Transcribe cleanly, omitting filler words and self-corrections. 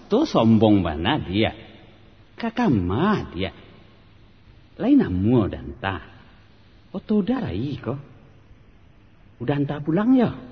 Oto sombong bana dia. Kakama dia. Lain namu dan ta. Oto darai ko. Udah entah pulang ya.